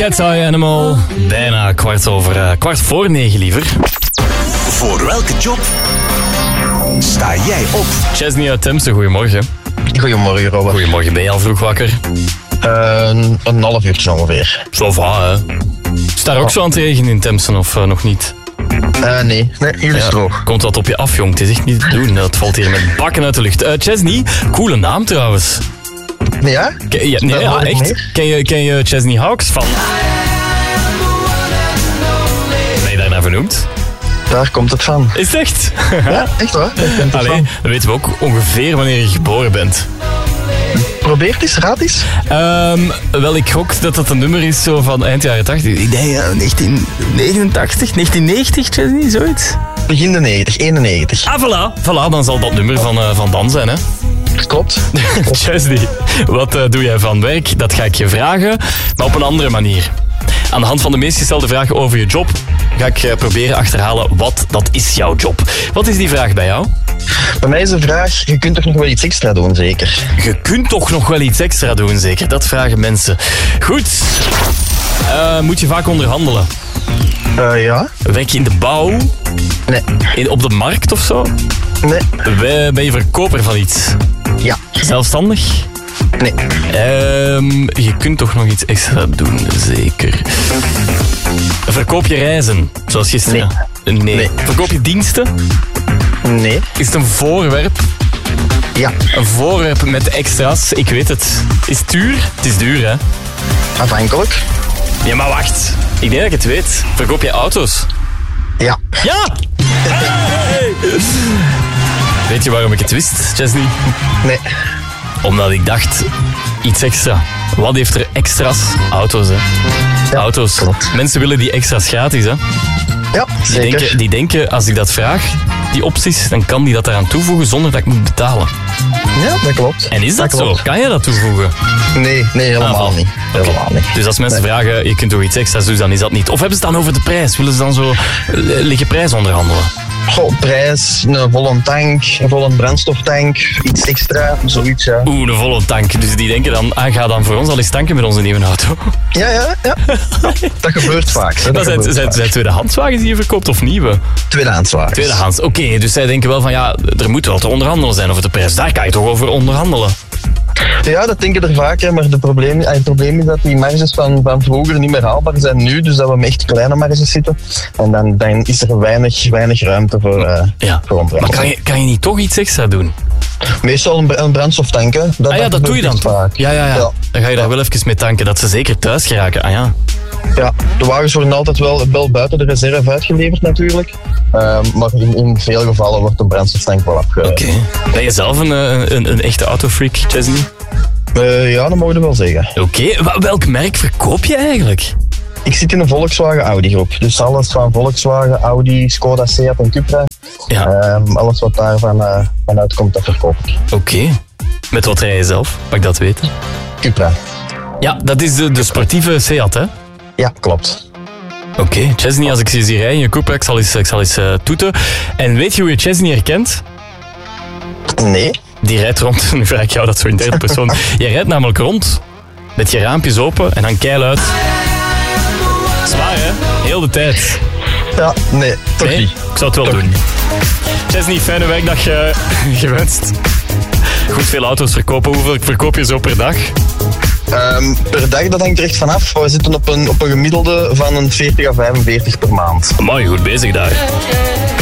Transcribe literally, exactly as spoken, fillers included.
Cat's Eye Animal. Bijna kwart over, uh, kwart voor negen liever. Voor welke job sta jij op? Chesney uit Temse, goedemorgen. Goedemorgen, Robert. Goedemorgen, ben je al vroeg wakker? Uh, een, een half uurtje ongeveer. Zo va, hè. Is daar ook oh. zo aan het regenen in Temsen of uh, nog niet? Uh, nee, nee, hier is ja, droog. Komt wat op je af, jong. Het is echt niet te doen. Dat valt hier met bakken uit de lucht. Uh, Chesney, coole naam trouwens. Ja? Ken, ja nee, ja, echt. Ken je, ken je Chesney Hawkes van... Ben je daar naar vernoemd? Daar komt het van. Is het echt? Ja, echt hoor. Allee, dan weten we ook ongeveer wanneer je geboren bent. Probeer het eens, raad eens. Um, wel, ik gok dat dat een nummer is zo van eind jaren tachtig. Ik denk uh, negentien negenentachtig, negentien negentig, Chesney, zoiets. Begin de negentig, eenennegentig. Ah, voilà. Voilà, dan zal dat nummer van, uh, van Dan zijn, hè. Klopt. Chesney, wat uh, doe jij van werk? Dat ga ik je vragen, maar op een andere manier. Aan de hand van de meest gestelde vragen over je job ga ik uh, proberen achterhalen wat dat is jouw job. Wat is die vraag bij jou? Bij mij is de vraag, je kunt toch nog wel iets extra doen, zeker? Je kunt toch nog wel iets extra doen, zeker? Dat vragen mensen. Goed. Uh, moet je vaak onderhandelen? Uh, ja. Werk je in de bouw? Nee. In, op de markt of zo? Nee. Ben je verkoper van iets? Ja. Zelfstandig? Nee. Um, je kunt toch nog iets extra doen, zeker. Verkoop je reizen, zoals gisteren? Nee. Nee. nee. Verkoop je diensten? Nee. Is het een voorwerp? Ja. Een voorwerp met extra's, ik weet het. Is het duur? Het is duur, hè? Afhankelijk. Ja, maar wacht. Ik denk dat ik het weet. Verkoop je auto's? Ja. Ja! Hey! Weet je waarom ik het wist, Chesney? Nee. Omdat ik dacht, iets extra. Wat heeft er extra's? Auto's, hè? Ja, auto's. Klopt. Mensen willen die extra's gratis, hè? Ja, zeker. Die denken, die denken, als ik dat vraag, die opties, dan kan die dat eraan toevoegen zonder dat ik moet betalen. Ja, dat klopt. En is dat, dat zo? Klopt. Kan je dat toevoegen? Nee, nee helemaal ah, niet. Okay. Helemaal niet. Dus als mensen nee. vragen, je kunt toch iets extra's doen, dan is dat niet. Of hebben ze het dan over de prijs? Willen ze dan zo liggen prijs onderhandelen? Goh, prijs, een volle tank, een volle brandstoftank, iets extra, zoiets, ja. Oeh, een volle tank. Dus die denken dan, ah, ga dan voor ons al eens tanken met onze nieuwe auto. Ja, ja, ja. Dat gebeurt vaak. Hè. Dat zijn, gebeurt zijn, vaak. zijn tweedehandswagens die je verkoopt of nieuwe? Tweedehandswagens. Tweedehands, oké. Okay, dus zij denken wel van, ja, er moet wel te onderhandelen zijn over de prijs. Daar kan je toch over onderhandelen? Ja, dat denken er vaak, hè, maar de probleem, het probleem is dat die marges van, van vroeger niet meer haalbaar zijn nu, dus dat we met echt kleine marges zitten. En dan, dan is er weinig, weinig ruimte voor, uh, ja. voor onderhandelen. Maar kan je, kan je niet toch iets extra doen? Meestal een, een brandstoftank, hè. Dat, ah ja, dat, dat doe je dan toch? Ja, ja, ja, ja. Dan ga je daar wel even mee tanken, dat ze zeker thuis geraken. Ah ja. Ja, de wagens worden altijd wel, wel buiten de reserve uitgeleverd natuurlijk. Uh, maar in, in veel gevallen wordt de brandstoftank wel afge... Oké. Okay. Ben je zelf een, een, een echte autofreak, Chesney? Uh, ja, dat mogen we wel zeggen. Oké. Okay. Welk merk verkoop je eigenlijk? Ik zit in een Volkswagen Audi groep. Dus alles van Volkswagen, Audi, Skoda, Seat en Cupra. Ja. Uh, alles wat daar van, uh, vanuit komt, dat verkoop ik. Oké. Okay. Met wat rij je zelf? Mag ik dat weten? Cupra. Ja, dat is de, de sportieve Seat, hè? Ja, klopt. Oké, okay. Chesney, als ik je zie rijden in je Cupra, ik zal eens, ik zal eens uh, toeten. En weet je hoe je Chesney herkent? Nee. Die rijdt rond, nu vraag ik jou dat zo in derde persoon. Je rijdt namelijk rond, met je raampjes open en dan keil uit. Zwaar, hè? Heel de tijd. Ja, nee, toch nee? niet. Ik zou het wel toch doen. Chesney, fijne werkdag uh, gewenst. Goed veel auto's verkopen. Hoeveel verkoop je zo per dag? Um, per dag, dat hangt er echt vanaf. We zitten op een, op een gemiddelde van een veertig à vijfenveertig per maand. Mooi, goed bezig daar.